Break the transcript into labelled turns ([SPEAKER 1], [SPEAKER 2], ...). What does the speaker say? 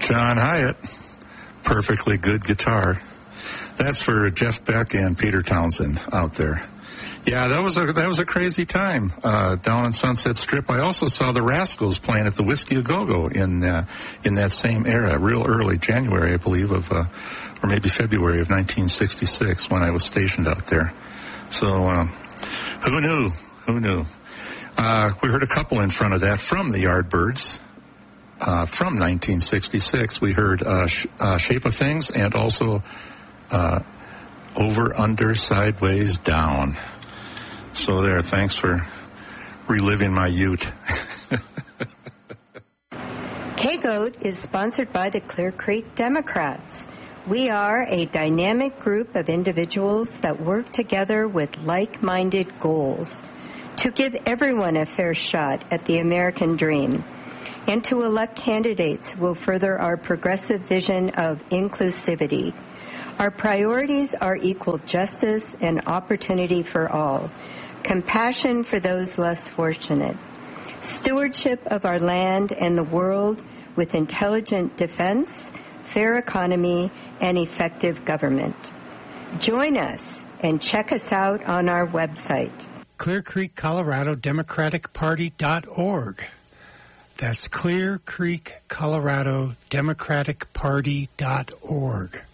[SPEAKER 1] John Hyatt, perfectly good guitar. That's for Jeff Beck and Peter Townsend out there. Yeah, that was a crazy time down on Sunset Strip. I also saw the Rascals playing at the Whiskey A Go-Go in that same era, real early, January, I believe, or maybe February of 1966 when I was stationed out there. So who knew? Who knew? We heard a couple in front of that from the Yardbirds. From 1966, we heard Shape of Things and also Over, Under, Sideways, Down. So there, thanks for reliving my youth.
[SPEAKER 2] K-Goat is sponsored by the Clear Creek Democrats. We are a dynamic group of individuals that work together with like-minded goals to give everyone a fair shot at the American dream and to elect candidates who will further our progressive vision of inclusivity. Our priorities are equal justice and opportunity for all, compassion for those less fortunate, stewardship of our land and the world with intelligent defense, fair economy, and effective government. Join us and check us out on our website.
[SPEAKER 3] Clear Creek, Colorado Democratic Party.org. That's Clear Creek, Colorado Democratic Party.org.